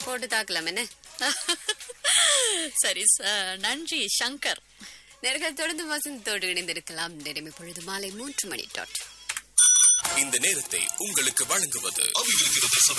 போட்டு தாக்கலாம் என்ன. சரி நன்றி சங்கர். நேர்கள் தொடர்ந்து வசந்தத்தோடு இணைந்திருக்கலாம். நேரம் இப்பொழுது மாலை 3 மணி. இந்த நேரத்தை உங்களுக்கு வழங்குவது